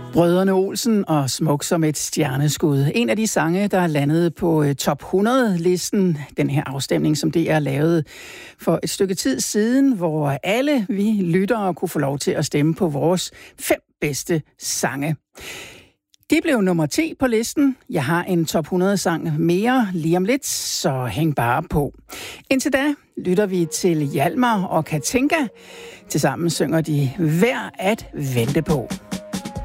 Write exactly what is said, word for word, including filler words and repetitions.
Brødrene Olsen og Smuk som et stjerneskud. En af de sange, der landede på top hundrede-listen. Den her afstemning, som D R lavede for et stykke tid siden, hvor alle vi lyttere kunne få lov til at stemme på vores fem bedste sange. Det blev nummer ti på listen. Jeg har en top hundrede-sang mere lige om lidt, så hæng bare på. Indtil da lytter vi til Hjalmar og Katinka. Tilsammen synger de Værd at vente på.